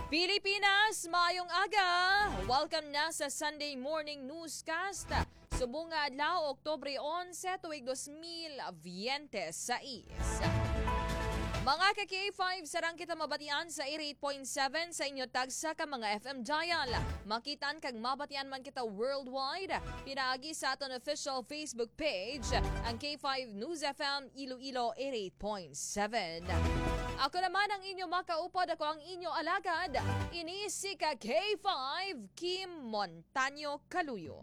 Pilipinas, maayong aga! Welcome na sa Sunday Morning Newscast. Subong nga adlaw, Oktubre 11, tuig 2026. Mga ka-K5, sarang kita mabatian sa 88.7 sa inyo tagsa ka mga FM dial. Makitaan kag mabatian man kita worldwide. Pinaagi sa aton official Facebook page, ang K5 News FM Iloilo 88.7. Ako naman ang inyo makaupod, ako ang inyo alagad. Ini si ka-K5, Kim Montaño Caluyo.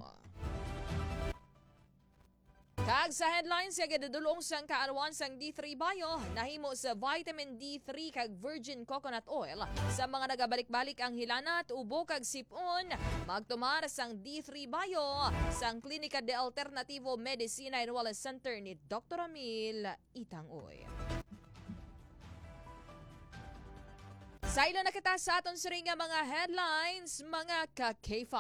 Kag sa headlines, yung gadadulong sang kaarawan sang D3 Bio, nahimo sa vitamin D3 kag virgin coconut oil sa mga nagabalik-balik ang hilanat, ubo kag sipon. Magtumar sang D3 Bio sang Klinika de Alternativo Medicina and Wellness Center ni Dr. Amil Itangoy. Sa ilo na kita sa aton siring nga mga headlines, mga ka-K5.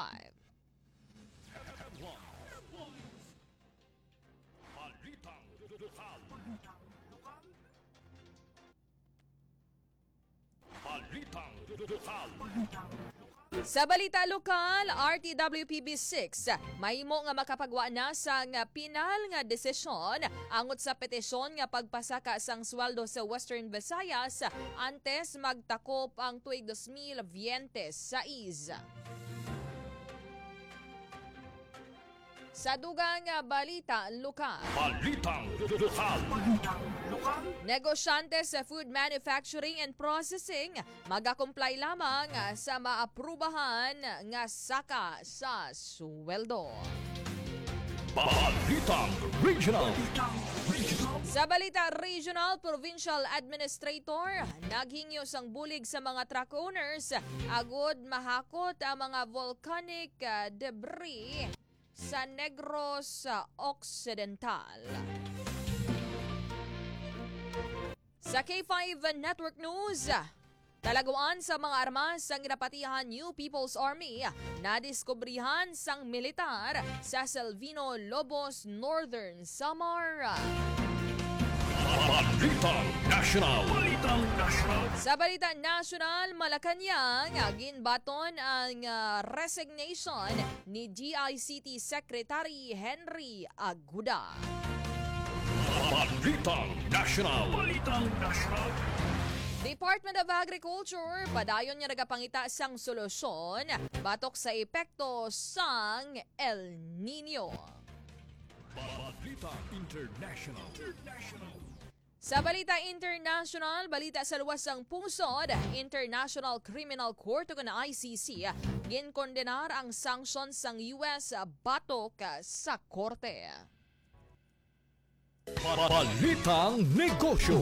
Sa balita lokal, RTWPB6 mahimo nga makapagwa na sang pinal nga desisyon angot sa petisyon nga pagpasaka sang sweldo sa Western Visayas antes magtakop ang tuig 2026. Sa dugang balita lokal. Negosyante sa food manufacturing and processing magakumply lamang sa maaprubahan nga saka sa sweldo. Balitang Regional. Sa balita regional, provincial administrator naghingyo sang bulig sa mga truck owners agud mahakot ang mga volcanic debris sa Negros Occidental. Sa K5 Network News, talaguan sa mga armas sang ginapatihan New People's Army, nadiskubrihan sang militar sa Salvino Lobos, Northern Samar. Balitang National. Sa Balita National, Malacanang, ginbaton ang resignation ni GICT Secretary Henry Aguda. Balitang National. Department of Agriculture, padayon niya nagapangita sang solusyon batok sa epekto sang El Nino. Balitang International. Sa Balita International, balita sa luwas ng pusod, International Criminal Court o ICC, ginkondenar ang sanctions ng US batok sa korte. Balitang Negosyo.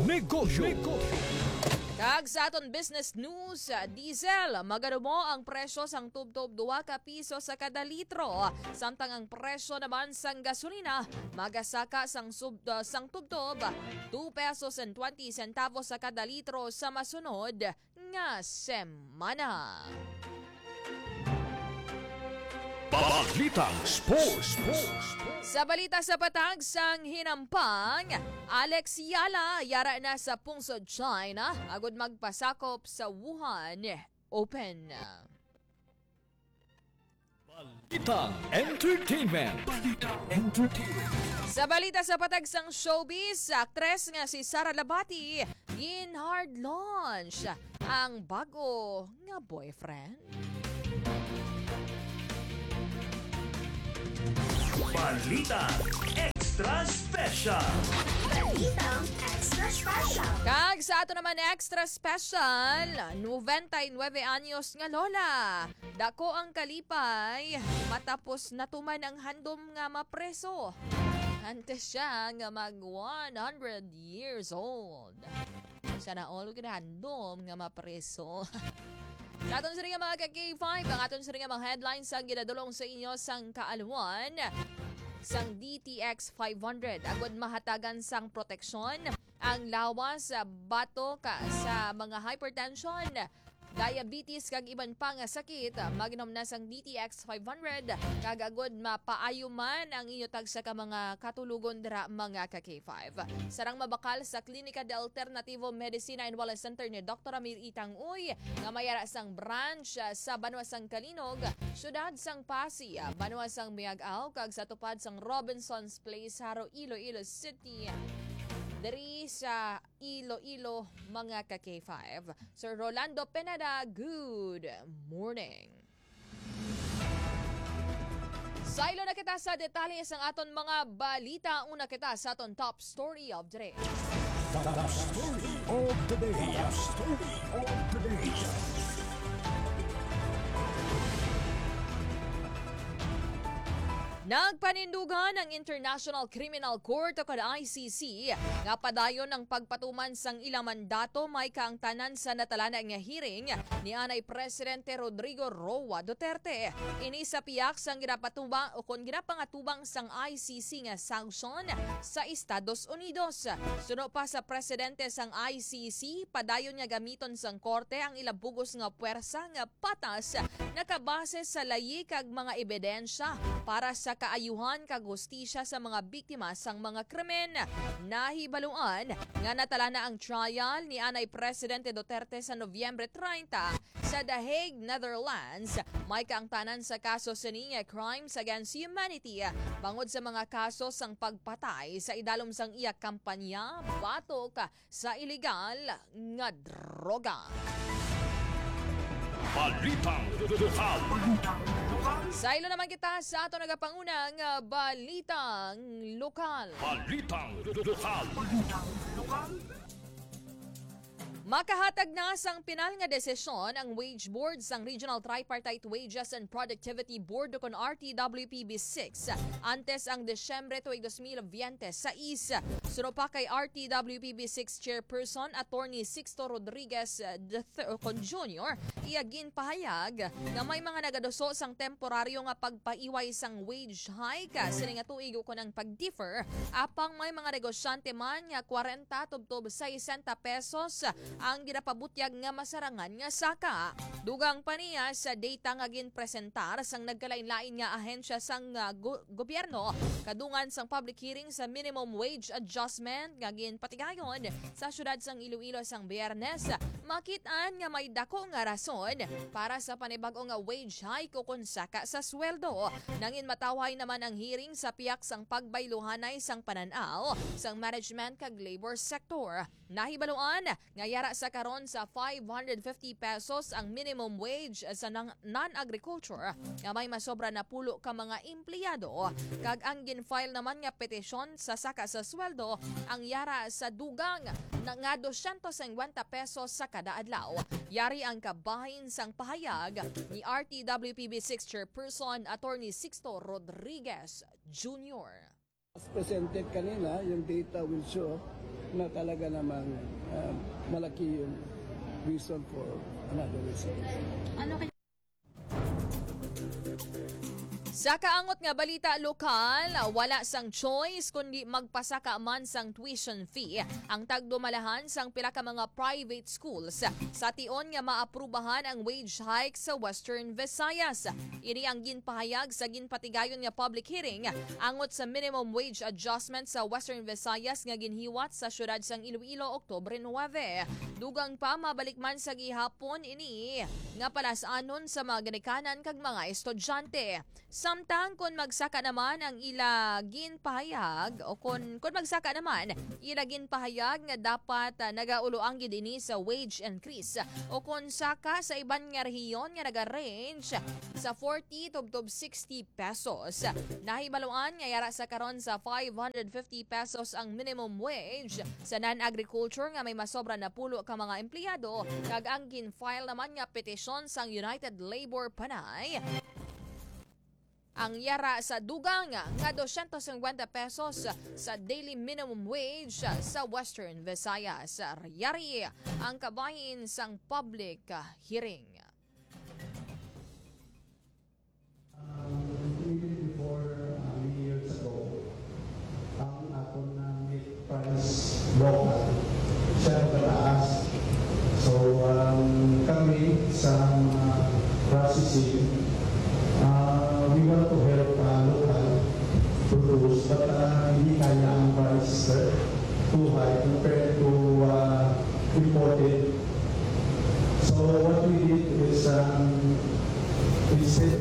Kag sa aton business news, diesel, magadumo ang presyo sang tubtob 2 ka piso sa kada litro. Samtang ang presyo naman sang gasolina, magasaka sang tubtob 2 pesos and 20 centavos sa kada litro sa masunod nga semana. Balitang Sports. Sa balita sa patag sang hinampang, Alex Yala yara na sa pungsod China agud magpasakop sa Wuhan Open. Balitang Entertainment. Sa balita sa patag sang showbiz, aktres nga si Sara Labati gin hard launch ang bago nga boyfriend. Balitang Extra Special. Kag sa ato naman extra special, 99 anyos nga lola. Dako ang kalipay, matapos natuman ang handom nga mapreso. Antes siya nga mag 100 years old. Sana all ka handom nga mapreso. Sa aton sa rin mga ka-K5, ang aton sa rin mga headlines ang ginadulong sa inyo sang kaaluan sang DTX 500. Agod mahatagan sang proteksyon ang lawas batok sa mga hypertension, diabetes kag iban pa nga sakit, maginom na sang DTX 500 kag agod mapaayo man ang inyo tagsa ka mga katulugon dira mga ka K5. Sarang mabakal sa Klinika de Alternativo Medicina and Wellness Center ni Dr. Amir Itang Uy nga mayara sang branch sa Banwa sang Kalinog, syudad sang Pasig, Banwa sang Miag-Aw kag sa tupad sang Robinson's Place, Haro, Iloilo City. Dari sa Iloilo mga ka K5. Sir Rolando Penada, good morning. Sailo na kita sa detalye sang aton mga balita. Una kita sa aton top story of the day. Top story of the day. Top story of the day. Nagpanindugan ang International Criminal Court o kada ICC nga padayon ng pagpatuman sang ilang mandato may kaangtanan sa natalana nga hearing ni anay Presidente Rodrigo Roa Duterte. Ini sa piyak sang ginapatubang o kung ginapangatubang sang ICC nga sanction sa Estados Unidos. Suno pa sa Presidente sang ICC, padayon nga gamiton sang korte ang ilabugos nga puwersa nga patas nakabase sa layi kag mga ebidensya para sa kaayuhan kag hustisya sa mga biktima sang mga krimen. Nahibaluan nga natalana ang trial ni anay Presidente Duterte sa Nobyembre 30 sa The Hague, Netherlands. May kaangtanan sa kaso sini nga crimes against humanity bangod sa mga kaso sang pagpatay sa idalom sang iya kampanya batok sa ilegal nga droga. Balitang lokal. Sa ilo naman kita sa ato nagapangunang balitang lokal. Balitang lokal. Makahatag na sang pinal nga desisyon ang wage board sang Regional Tripartite Wages and Productivity Board o kon RTWPB 6 antes ang Desyembre tuig 2020 sa ISA. Suno pa kay RTWPB 6 Chairperson Attorney Sixto Rodriguez Jr. Iyagin pahayag na may mga nagadoso sang temporaryo nga pagpaiway sang wage hike sini nga tuig ko ng pag-differ apang may mga negosyante man nga 40 tubtob 60 pesos ang ginapabutyag nga masarangan nga saka. Dugang pa niya sa data nga ginpresentar sang nagkalain-lain nga ahensya sang gobyerno kadungan sang public hearing sa minimum wage adjustment nga ginpatigayon sa syudad sang Iloilo sang Biyernes. Makitaan nga may dako nga rason para sa panibag-o nga wage hike o kung saka sa sweldo. Nangin matawhay naman ang hearing sa piyak sang pagbayluhanay sang pananaw sang management kag labor sector. Nahibaluan nga yara sa karon sa 550 pesos ang minimum wage sa non-agriculture nga may masobra na pulo ka mga empleyado kag ang gin-file naman nga petisyon sa saka sa sweldo ang yara sa dugang na nga 250 pesos sa kada adlaw. Yari ang kabahin sang pahayag ni RTWPB 6 Chairperson Attorney Sixto Rodriguez Jr. As presented kanina, yung data will show na talaga namang malaki yung reason for another reason. Sa kaangot nga balita lokal, wala sang choice kundi magpasaka man sang tuition fee ang tagdumalahan sang pila ka mga private schools sa tion nga maaprubahan ang wage hike sa Western Visayas. Ini ang ginpahayag sa ginpatigayon nga public hearing angot sa minimum wage adjustment sa Western Visayas nga ginhiwat sa syudad sang Iloilo Oktubre 9. Dugang pa mabalik man sa gihapon ini nga palasanon sa mga ginikanan kag mga estudyante. Samtang kung magsaka naman ang ilagin pahayag o kung magsaka naman ilagin pahayag nga dapat nagauloang gidini sa wage increase o kung saka sa iban nga rehiyon nga naga-range sa 40 tubtob 60 pesos. Nahibaluan nga yara sa karon sa 550 pesos ang minimum wage sa non-agriculture nga may masobra na pulo ka mga empleyado kag ang gin-file naman nga petisyon sang United Labor Panay ang yara sa dugang nga 250 pesos sa daily minimum wage sa Western Visayas. Yari ang kabahin sang public hearing. Even before years ago, ang aton na milk price local siya pataas. So kami So what we did is we said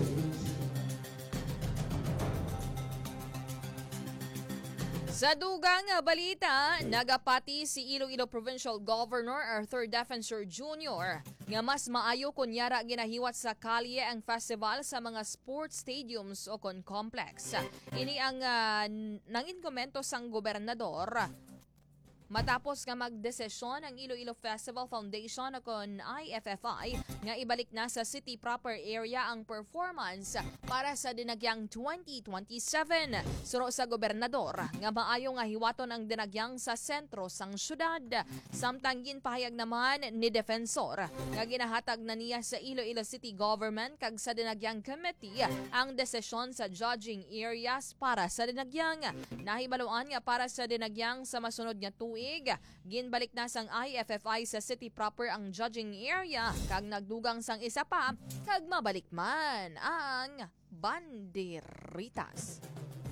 Sa dugang balita, nagapati si Iloilo Provincial Governor Arthur Defensor Jr. nga mas maayo kunyara ginahiwat sa kalye ang festival sa mga sports stadiums o complex. Ini ang nangin komento sang gobernador matapos nga magdesisyon ang Iloilo Festival Foundation kon IFFI nga ibalik na sa city proper area ang performance para sa dinagyang 2027. Suro sa gobernador nga maayo nga hiwaton ang dinagyang sa sentro sang syudad. Samtang ginpahayag naman ni Defensor nga ginahatag na niya sa Iloilo City Government kag sa dinagyang committee ang desisyon sa judging areas para sa dinagyang. Nahibaluan nga para sa dinagyang sa masunod nga tuig ginbalik na sang IFFI sa city proper ang judging area kag nagdugang sang isa pa kag mabalik man ang banderitas.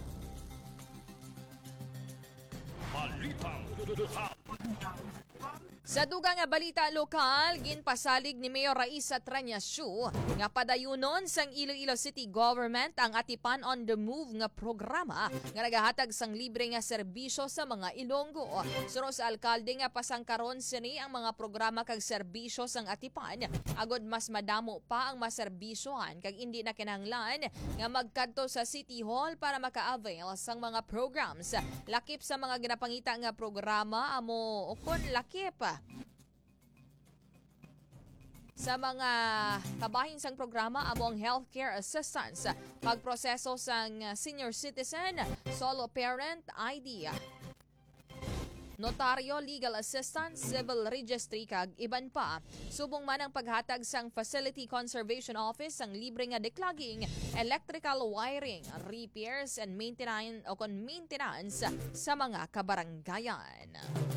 Balitang Sa dugang nga balita lokal, ginpasalig ni Mayor Raisa Traniasio nga padayunon sang Iloilo City Government ang Atipan on the Move nga programa nga nagahatag sang libre nga serbisyo sa mga Ilonggo. Suro sa alkalde nga pasangkaron sini ang mga programa kag serbisyo sang Atipan agod mas madamo pa ang maserbisyohan kag hindi na kinahanglan nga magkadto sa City Hall para maka-avail sang mga programs. Lakip sa mga ginapangita nga programa amo ukon lakip sa mga kabahin sang programa amo ang healthcare assistance, pagproseso sang senior citizen, solo parent ID, notaryo, legal assistance, civil registry kag iban pa. Subong man ang paghatag sang Facility Conservation Office ang libre nga declogging, electrical wiring, repairs and maintenance sa mga kabaranggayan.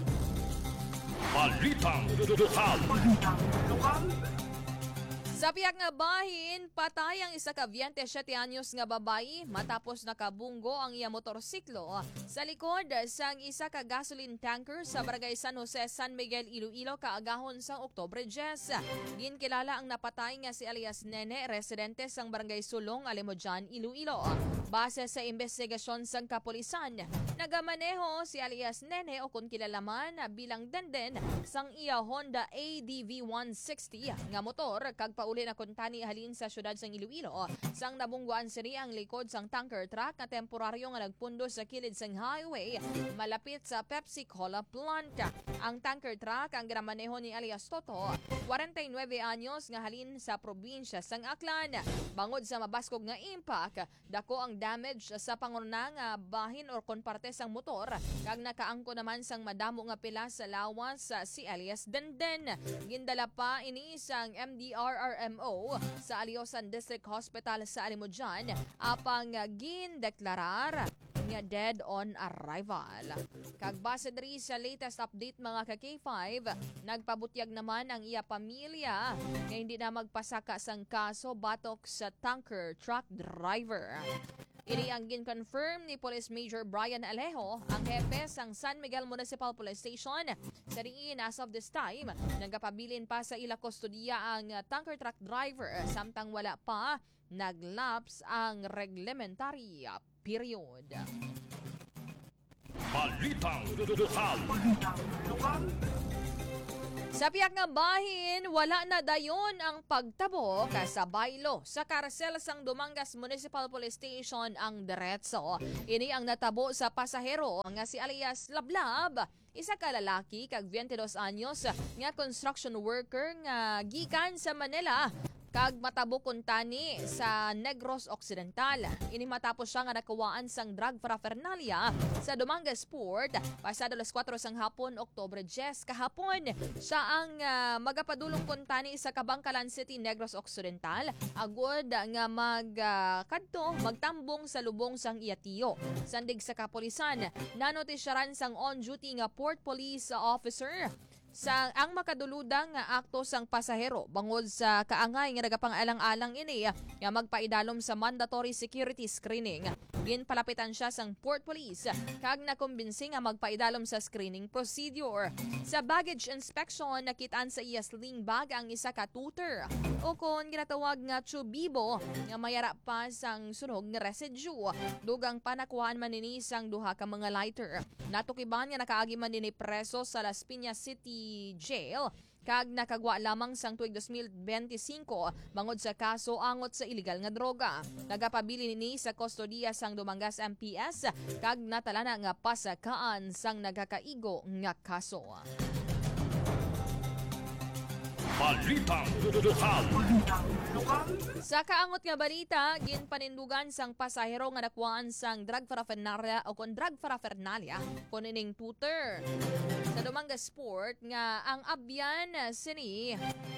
Balitang lokal. Sa piyak nga bahin, patay ang isa ka 27 anyos nga babayi matapos nakabunggo ang iya motorsiklo sa likod sang isa ka gasoline tanker sa barangay San Jose, San Miguel, Iloilo kaagahon sang Oktubre 10. Ginkilala ang napatay nga si alias Nene, residente sang barangay Sulong, Alimojan, Iloilo. Base sa investigasyon sang kapulisan, nagamaneho si alias Nene o kung kilalaman bilang Denden sang iya Honda ADV 160 nga motor kag pauli na kuntani halin sa syudad sang Iloilo. Sang nabungguan sini ang likod sang tanker truck na temporaryo nga nagpundo sa kilid sang highway malapit sa Pepsi Cola plant. Ang tanker truck ang ginamaneho ni alias Toto, 49 anyos nga halin sa probinsya sang Aklan. Bangod sa mabaskog nga impact, dako ang damage sa pangunang bahin or konparte sang motor kag nakaangko naman sang madamo nga pila sa lawas si alias Denden. Gindala pa ini sang MDRRMO sa Aliosan District Hospital sa Alimojan apang gindeklarar nga dead on arrival. Kag base diri sa latest update mga ka-K5, nagpabutyag naman ang iya pamilya nga hindi na magpasaka sang kaso batok sa tanker truck driver. Ini ang gin-confirm ni Police Major Brian Alejo, ang hepe sang San Miguel Municipal Police Station. Sa riin, as of this time, nagapabilin pa sa ila kustodiya ang tanker truck driver samtang wala pa naglaps ang reglementary period. Balitang lokal. Sa piyak nga bahin, wala na dayon ang pagtabo sa baylo sa karsel sang Dumangas Municipal Police Station ang diretso. Ini ang natabo sa pasahero nga si alias Lablab, isa ka lalaki kag 22 anyos nga construction worker nga gikan sa Manila kag matabo kuntani sa Negros Occidental. Ini matapos siya nga nakawaan sang drug paraphernalia sa Dumangas Port pasado 4 sang hapon, Oktubre 10 kahapon. Siya ang magapadulong kuntani sa Kabangkalan City, Negros Occidental agod nga magtambong sa lubong sang Iatiyo. Sandig sa kapulisan, nanotisyaran sang on-duty nga port police officer ang makaduludang nga akto sang pasahero bangod sa kaangay nga nagapang-alang-alang ini nga magpaidalom sa mandatory security screening. Ginpalapitan siya sang Port Police kag nakumbinsi nga magpaidalom sa screening procedure. Sa baggage inspection nakitaan sa iya sling bag ang isa ka tutor o kon ginatawag nga chubibo nga mayara pa sang sunog nga residue. Dugang panakuhaan man nini sang duha ka mga lighter. Natukiban nga nakaagi man nini preso sa Las Piñas City Jail kag nakagwa lamang sang tuig 2025 bangod sa kaso angot sa illegal nga droga. Nagapabili nini sa kustodiya sang Dumangas MPS kag natalana nga pasakaan sang nagakaigo nga kaso. Balitang lokal. Sa kaangot nga balita, ginpanindugan sang pasahero nga nakuhaan sang drug paraphernalia o kon drug paraphernalia kon ining tutor. Sa Dumangas Port nga ang abyan sini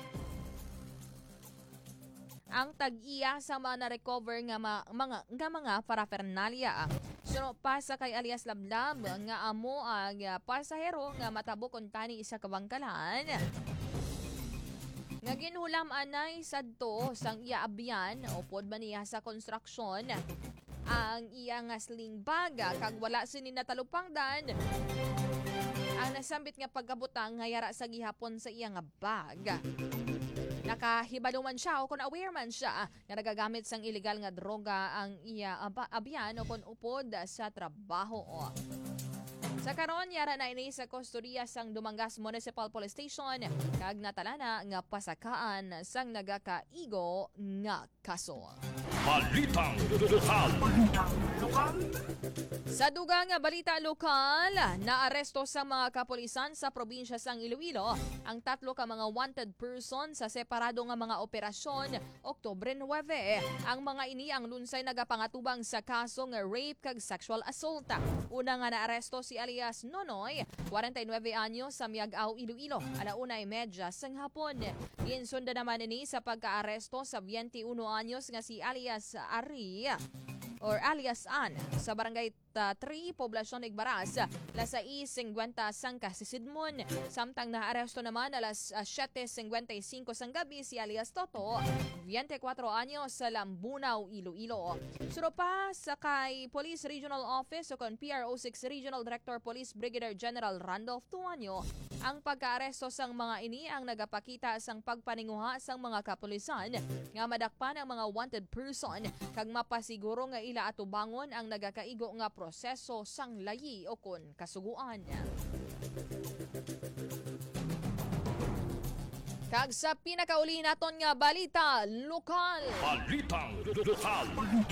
ang tag-iya sa mga na-recover nga mga paraphernalia. So pa sa kay alias Lablab nga amo ang pasahero nga matabo kon tani isa ka bangkalan. Nga ginhulam anay sadto sang iya abyan upod man niya sa construction ang iya nga sling bag kag wala sini natalupangdan ang nasambit nga pagkabutang nga yara sa gihapon sa iya nga bag. Nakahibalo man siya o kung aware man siya nga nagagamit sang illegal nga droga ang iya abyan o kung upod sa trabaho. Sa karon yara na ini sa kustodiya sang Dumangas Municipal Police Station kag natalana nga pasakaan sang nagakaigo nga kaso. Balitang lokal. Sa dugang nga balita lokal, naaresto sa mga kapulisan sa probinsya sang Iloilo ang 3 ka mga wanted person sa separado nga mga operasyon Oktubre 9. Ang mga ini ang lunsay nagapangatubang sa kaso nga rape kag sexual assault. Una nga naaresto si alias Nonoy, 49 anyos sa Miagao, Iloilo, 1:30 sang hapon. Ginsunda naman ini sa pagkaaresto sa 21 anyos nga si alias Ari or alias Ann sa barangay 3, Poblasyon Igbaras, las 6:50 sang Kasisidmon. Samtang naaresto naman alas 7:55 sang gabi si alias Toto, 24 anyos sa Lambunaw, Iloilo. Suro pa sa kay Police Regional Office o kon PRO6 Regional Director Police Brigadier General Randolph Tuanyo, ang pagkaaresto sang mga ini ang nagapakita sang pagpaninguha sang mga kapulisan nga madakpan ang mga wanted person kag mapasiguro nga ila atubangon ang nagakaigo nga proseso sang layi o kon kasuguan. Kag sa pinakauli naton nga balita lokal. Balitang lokal.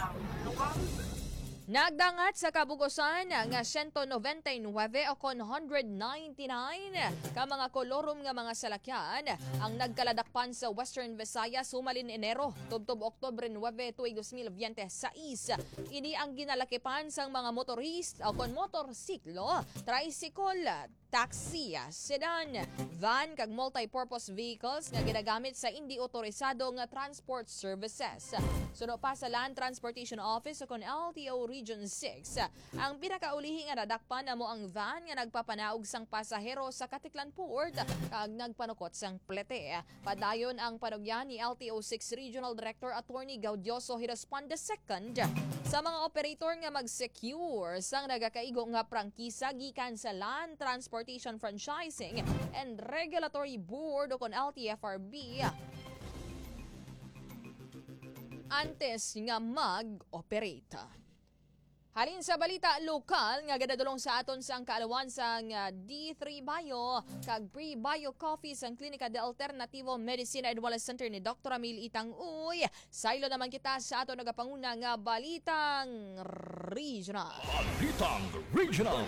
Nagdangat sa kabugosan nga 199 o kon 199 ka mga kolorom nga mga salakyan ang nagkaladakpan sa Western Visayas sumalin Enero tubtob Oktubre 9 tuig 2026. Ini ang ginalakipan sang mga motorista o kon motorsiklo, tricycle, taxi, sedan, van kag multi-purpose vehicles nga ginagamit sa hindi otorisado nga transport services. Suno pa sa Land Transportation Office o kon LTO Region 6, ang pinakaulihi nga nadakpan amo ang van nga nagpapanaog sang pasahero sa Katiklan Port kag nagpanukot sang plete. Padayon ang panugyan ni LTO 6 Regional Director Attorney Gaudioso Hiraspan II sa mga operator nga mag-secure sang nagakaigo nga prangkisa gikan sa Land Transportation Franchising and Regulatory Board o kon LTFRB antes nga mag-operate. Halin sa balita lokal nga gadadulong sa aton sang kaalawan sang D3 Bio kag Pre-Bio Coffee sang Klinika de Alternativo Medicina and Wellness Center ni Dr. Amil Itang-Uy. Saylo naman kita sa aton nagapanguna nga balitang regional. Balitang regional.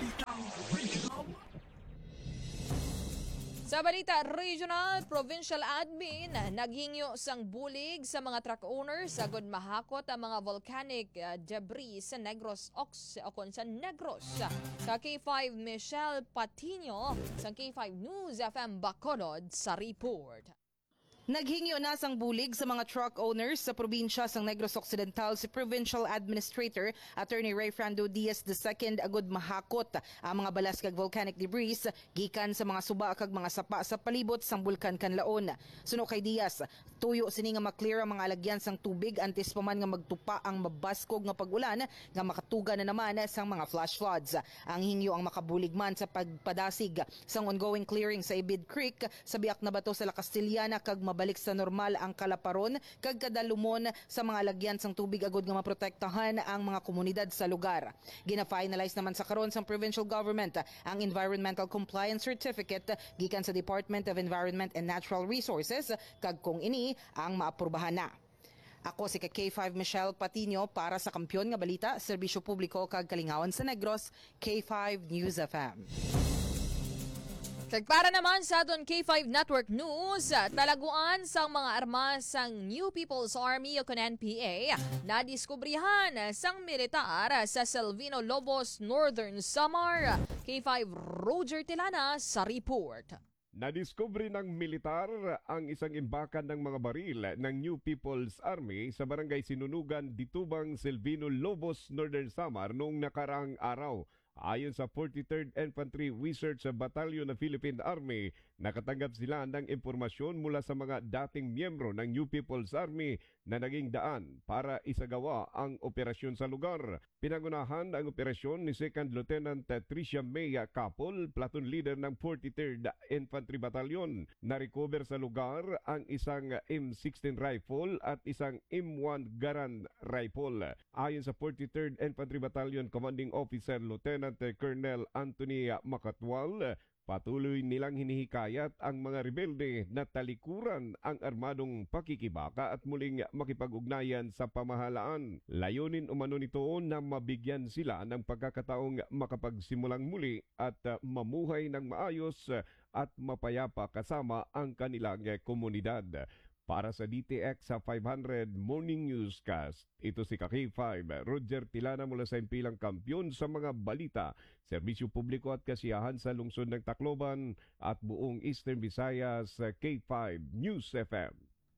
Sa balita regional, provincial admin naghingyo sang bulig sa mga truck owners sagod mahakot ang mga volcanic debris sa Negros Occidental sa Negros. Sa K5 Michelle Patino sa K5 News FM Bacolod sa report. Naghingyo na sang bulig sa mga truck owners sa probinsya sang Negros Occidental si Provincial Administrator Attorney Ray Frando Diaz II agud mahakot ang mga balas kag volcanic debris gikan sa mga suba kag mga sapa sa palibot sang bulkan Kanlaon. Suno kay Diaz, tuyo sini nga maklear ang mga alagyan sang tubig antes pa man nga magtupa ang mabaskog nga pag-ulan nga makatuga na naman sang mga flash floods. Ang hingyo ang makabulig man sa pagpadasig sang ongoing clearing sa Ibid Creek sa biak na bato sa La Castellana kag balik sa normal ang kalaparon kag kadalumon sa mga lagyan sang tubig agud nga maprotektahan ang mga komunidad sa lugar. Gina-finalize naman sa karon sang provincial government ang Environmental Compliance Certificate gikan sa Department of Environment and Natural Resources kag kung ini ang maaprubahan na. Ako si K5 Michelle Patino para sa Kampiyon nga Balita, Serbisyo Publiko kag Kalingawan sa Negros, K5 News FM. Para naman sa aton K5 Network News, talaguan sang mga armas sang New People's Army o NPA na diskubrihan sang militar sa Silvino Lobos, Northern Samar. K5 Roger Tilana sa report. Nadiskubre ng militar ang isang imbakan ng mga baril ng New People's Army sa barangay Sinunugan, Ditubang, Silvino Lobos, Northern Samar noong nakaraang araw. Ayon sa 43rd Infantry Research Battalion ng Philippine Army, nakatanggap sila ng impormasyon mula sa mga dating miyembro ng New People's Army na naging daan para isagawa ang operasyon sa lugar. Pinangunahan ang operasyon ni 2nd Lieutenant Tricia Mea Capol, platoon leader ng 43rd Infantry Battalion. Na-recover sa lugar ang isang M16 rifle at isang M1 Garand rifle. Ayon sa 43rd Infantry Battalion Commanding Officer Lieutenant Colonel Anthony Makatwal, patuloy nilang hinihikayat ang mga rebelde na talikuran ang armadong pakikibaka at muling makipag-ugnayan sa pamahalaan. Layunin umano nito na mabigyan sila ng pagkakataong makapagsimulang muli at mamuhay ng maayos at mapayapa kasama ang kanilang komunidad. Para sa DTX sa 500 Morning Newscast, ito si K5 Roger Tilana mula sa impilang Kampiyon sa mga balita, serbisyo publiko at kasiyahan sa lungsod ng Tacloban at buong Eastern Visayas, K5 News FM.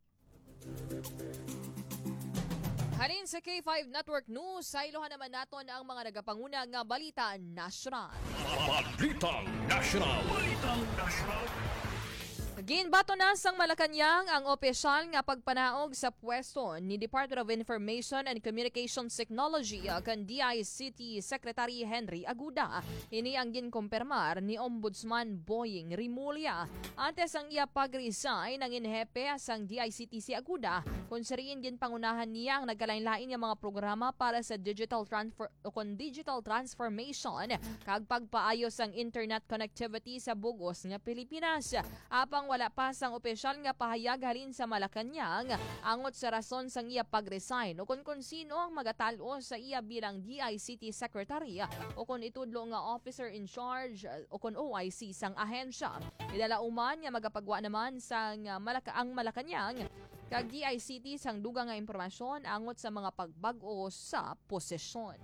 Halin sa K5 Network News, sa iluhan naman naton ang mga nagapanguna nga balita nasyonal. Balitang National. Balitang National. Ginbato na sang Malacanang ang opisyal nga pagpanaog sa pwesto ni Department of Information and Communications Technology kan DICT Secretary Henry Aguda. Ini ang ginkumpirmar ni Ombudsman Boying Rimulya. Antes ang iya pag-resign ng inhepe sang DICT si Aguda, kung sariin ginpangunahan niya ang nagkalain-lain nga mga programa para sa digital transformation kag pagpaayos ang internet connectivity sa bugos nga Pilipinas. Apang wala pa sang opisyal nga pahayag halin sa Malacanang angot sa rason sang iya pag-resign o kung sino ang magatalo sa iya bilang DICT Secretary o kung itudlo nga officer in charge o kung OIC sang ahensya. Idalauman nga magapagwa naman sang ang Malacanang kag DICT sang dugang nga impormasyon angot sa mga pagbag-o sa posisyon.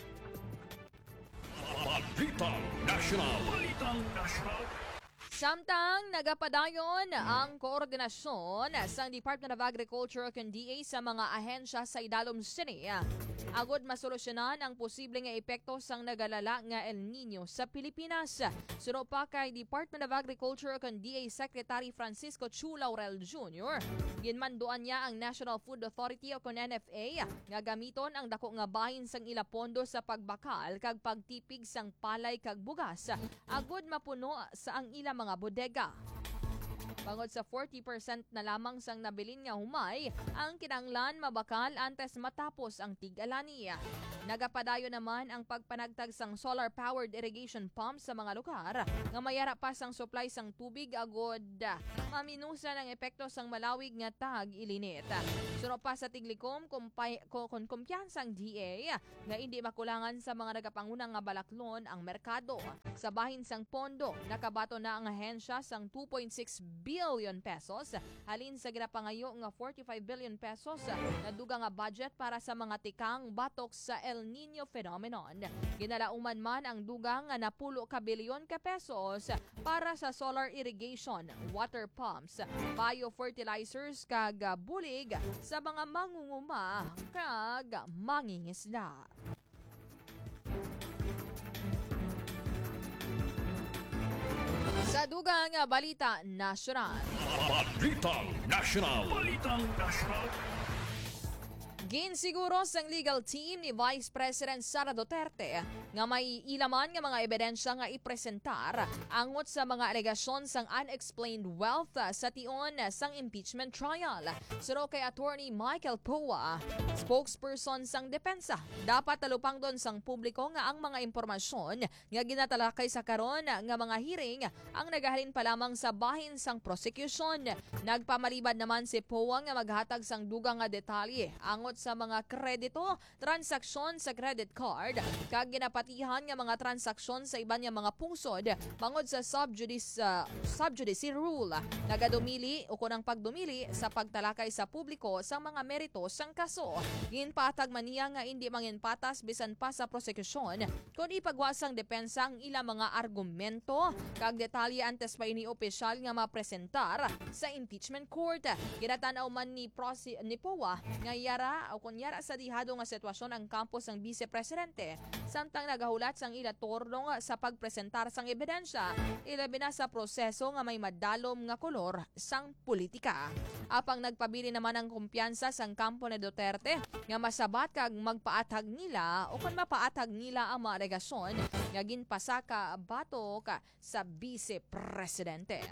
Balitang National. Balitang National. Samtang nagapadayon ang koordinasyon sa Department of Agriculture ken DA sa mga ahensya sa Idalom City, agod masolusyonan ang posible nga epekto sang nagalala nga El Nino sa Pilipinas. Suno pa kay Department of Agriculture ken DA Secretary Francisco Chu Laurel Jr., ginmanduan niya ang National Food Authority o kon NFA nga gamiton ang dako nga bahin sang ila pondo sa pagbakal kag pagtipig sang palay kag bugas agod mapuno sa ang ila mga bodega. Bangod sa 40% na lamang sang nabilin nga humay, ang kinanglan mabakal antes matapos ang tig-alani. Nagapadayo naman ang pagpanagtag sang solar-powered irrigation pump sa mga lugar nga mayara pa sang supply sang tubig agod maminusan ang epekto sang malawig nga tag-ilinit. Suno pa sa tiglikom kung kumpiyansang DA nga hindi makulangan sa mga nagapangunang nga balaklon ang merkado. Sa bahin sang pondo, nakabato na ang ahensya sang 2.6 billion pesos halin sa ginapangayo nga 45 billion pesos na duga nga budget para sa mga tikang batok sa El Nino phenomenon. Ginalauman man ang dugang nga napulo ka bilyon ka pesos para sa solar irrigation, water pumps, biofertilizers kag bulig sa mga mangunguma kag mangingisda. Sa dugang balita nasyonal. Balitang National. Balitang National. Ginsiguro sang legal team ni Vice President Sara Duterte nga may ilaman nga mga ebidensya nga ipresentar angot sa mga alegasyon sang unexplained wealth sa tion sang impeachment trial. Suro kay Attorney Michael Poa, spokesperson sang depensa, dapat talupang doon sang publiko nga ang mga impormasyon nga ginatalakay sa karon nga mga hearing ang nagahalin pa lamang sa bahin sang prosecution. Nagpamalibad naman si Poa nga maghatag sang dugang nga detalye angot sa mga kredito, transaksyon sa credit card, kag ginapatihan nga mga transaksyon sa iban nga mga pungsod bangod sa subjudice rule. Nagadumili o kunang pagdumili sa pagtalakay sa publiko sa mga merito sang kaso. Ginpatag man niya nga hindi manginpatas bisan pa sa prosekusyon kung ipagwasang depensa ang ilang mga argumento kag detalye antes pa ini opisyal nga mapresentar sa impeachment court. Ginatanaw man ni Poa nga yara o kunyara sa dihado nga sitwasyon ang kampos ng Vice Presidente samtang nagahulat sang ila torno sa pagpresentar sang ebidensya ilabi na sa proseso nga may madalom nga kolor sang politika. Apang nagpabili naman ang kumpiyansa sang kampo ni Duterte nga masabat kag magpaatag nila o kung mapaatag nila ang mga alegasyon nga ginpasaka batok sa Vice Presidente.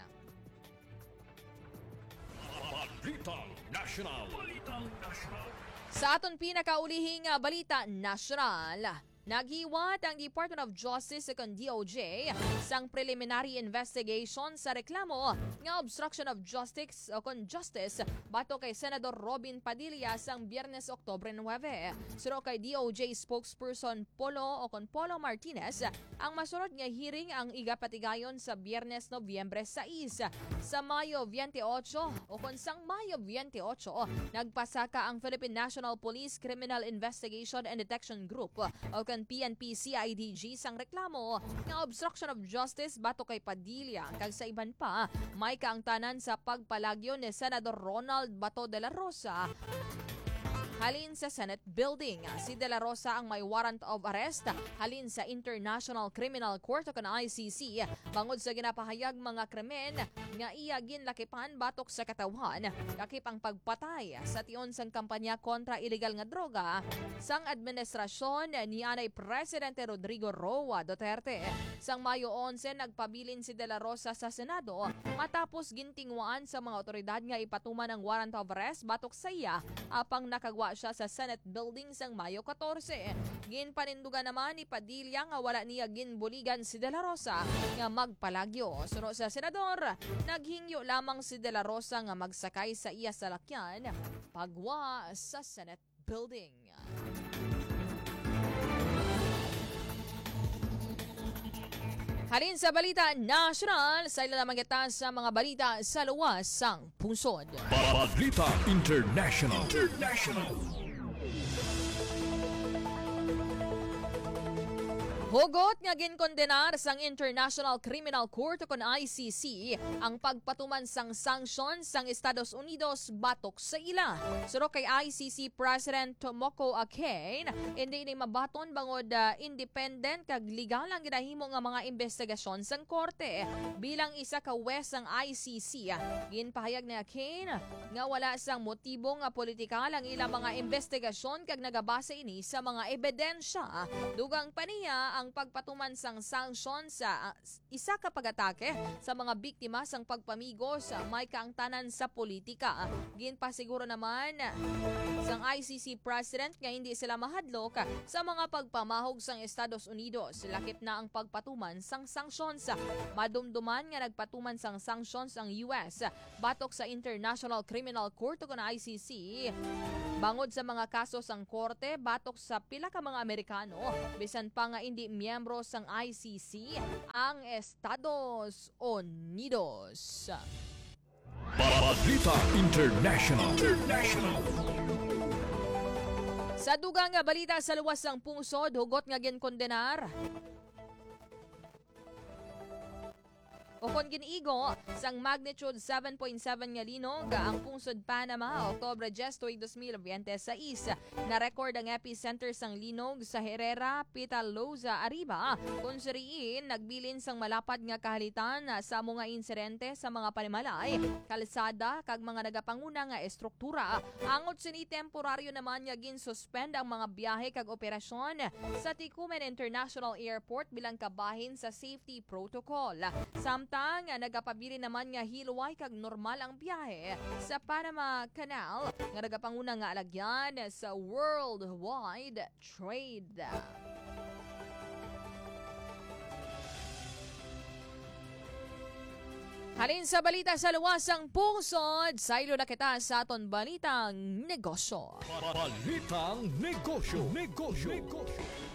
Balitang National. Balitang National. Sa aton pinakaulihing balita nasyonal, naghiwat ang Department of Justice sa DOJ sang preliminary investigation sa reklamo nga obstruction of justice o justice bato kay Senador Robin Padilla sang Biyernes, Oktubre 9. Suro kay DOJ spokesperson Polo Martinez, ang masunod nga hearing ang igapatigayon sa Biyernes, Nobyembre 6. Sa Mayo 28 o sang Mayo 28, nagpasaka ang Philippine National Police Criminal Investigation and Detection Group o kan PNP-CIDG sang reklamo nga obstruction of justice bato kay Padilla kag sa iban pa may kaangtanan sa pagpalagyo ni Senador Ronald Bato de la Rosa halin sa Senate Building. Si De La Rosa ang may warrant of arrest halin sa International Criminal Court o ICC bangod sa ginapahayag mga krimen nga iya ginlakipan batok sa katawan kakip ang pagpatay sa tion sang kampanya kontra illegal nga droga sang administrasyon ni anay Presidente Rodrigo Roa Duterte. Sang Mayo 11 nagpabilin si De La Rosa sa Senado matapos gintingwaan sa mga otoridad nga ipatuman ang warrant of arrest batok sa iya apang nakagwa siya sa Senate Building sang Mayo 14. Ginpanindugan naman ni Padilla nga wala niya ginbuligan si De La Rosa nga magpalagyo. Suno sa senador, naghingyo lamang si De La Rosa nga magsakay sa iya salakyan pagwa sa Senate Building. Halin sa balita nasyonal, sa ila naman kita sa mga balita sa luwas sang punsod. Balita International. Hugot nga ginkondenar sang International Criminal Court o ICC ang pagpatuman sang sanction sang Estados Unidos batok sa ila. Suro kay ICC President Tomoko Akane, hindi ni mabaton bangod independent kag legal ang ginahimo nga mga investigasyon sang korte. Bilang isa ka wes sang ICC, ginpahayag ni Akane nga wala sang motibo nga politikal ang ilang mga investigasyon kag nagabase ini sa mga ebidensya. Dugang pa niya ang pagpatuman sang sanction sa isa ka pag-atake sa mga biktima sang pagpamigos may kaangtanan sa politika. Ginpasiguro naman sang ICC President nga hindi sila mahadlok sa mga pagpamahog sang Estados Unidos. Lakip na ang pagpatuman sang sanctions. Madumduman nga nagpatuman sang sanctions ang US batok sa International Criminal Court o ICC bangod sa mga kaso sang korte batok sa pila ka mga Amerikano bisan pa nga hindi miyembro sang ICC ang Estados Unidos. Balitang International. Sa dugang nga balita sa luwas ng pungsod, hugot nga ginkondenar o kon giniigo sang magnitude 7.7 nga linog ang pungsod Panama Oktubre 10, 2026. Na-record ang epicenter sang linog sa Herrera, Pitaloza, Arriba. Kung siriin, nagbilin sang malapad nga kahalitan sa mga insidente sa mga panimalay, kalsada kag mga nagapanguna nga estruktura. Angot sini temporaryo naman nga gin-suspend ang mga biyahe kag operasyon sa Ticumen International Airport bilang kabahin sa safety protocol. Samtang nagapabili naman nga hilway kag normal ang biyahe sa Panama Canal nga nagapanguna nga alagyan sa worldwide trade. Halin sa balita sa luwasang pungsod, saylo na kita sa aton balitang negosyo. Balitang negosyo.